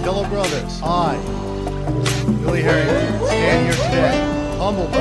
fellow brothers, I, Billy Harrington, stand here today, humbled by